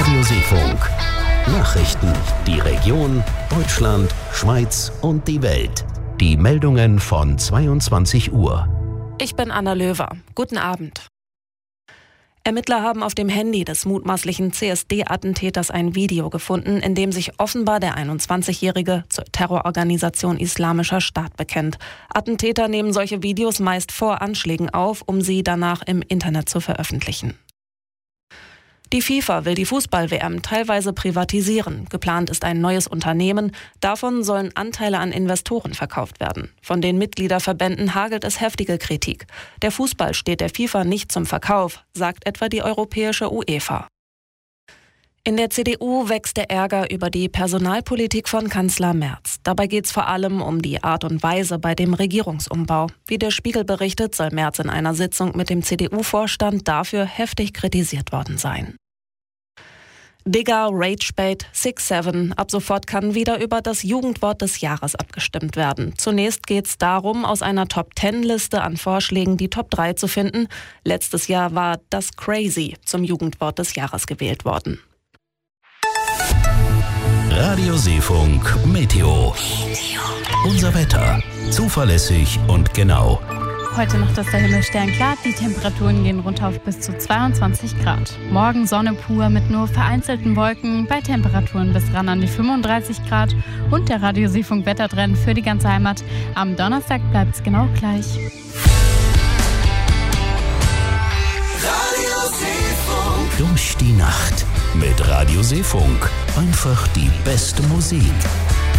Radiosee-Funk. Nachrichten, die Region, Deutschland, Schweiz und die Welt. Die Meldungen von 22 Uhr. Ich bin Anna Löwer. Guten Abend. Ermittler haben auf dem Handy des mutmaßlichen CSD-Attentäters ein Video gefunden, in dem sich offenbar der 21-Jährige zur Terrororganisation Islamischer Staat bekennt. Attentäter nehmen solche Videos meist vor Anschlägen auf, um sie danach im Internet zu veröffentlichen. Die FIFA will die Fußball-WM teilweise privatisieren. Geplant ist ein neues Unternehmen. Davon sollen Anteile an Investoren verkauft werden. Von den Mitgliederverbänden hagelt es heftige Kritik. Der Fußball steht der FIFA nicht zum Verkauf, sagt etwa die europäische UEFA. In der CDU wächst der Ärger über die Personalpolitik von Kanzler Merz. Dabei geht es vor allem um die Art und Weise bei dem Regierungsumbau. Wie der Spiegel berichtet, soll Merz in einer Sitzung mit dem CDU-Vorstand dafür heftig kritisiert worden sein. Digger, Ragebait, 6-7. Ab sofort kann wieder über das Jugendwort des Jahres abgestimmt werden. Zunächst geht es darum, aus einer Top-10-Liste an Vorschlägen die Top 3 zu finden. Letztes Jahr war das Crazy zum Jugendwort des Jahres gewählt worden. Radiosee-Funk Meteo. Unser Wetter. Zuverlässig und genau. Heute Nacht ist der Himmel sternklar, die Temperaturen gehen runter auf bis zu 22 Grad. Morgen Sonne pur mit nur vereinzelten Wolken bei Temperaturen bis ran an die 35 Grad und der Radiosee-Funk-Wettertrend für die ganze Heimat. Am Donnerstag bleibt es genau gleich. Durch die Nacht mit Radiosee-Funk. Einfach die beste Musik.